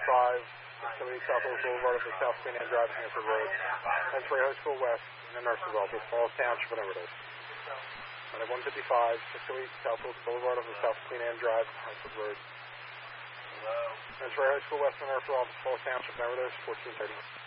608 Southwest Boulevard of the South Queen Anne Drive, Hanford Road. Pennsylvania High School West, in the nurse's office, Falls Township, and Overdose. 155, 608 Southwest Boulevard of the South Queen Anne Drive, Hanford Road. Pennsylvania High School West, in the nurse's office, Falls Township, and Overdose, 1430.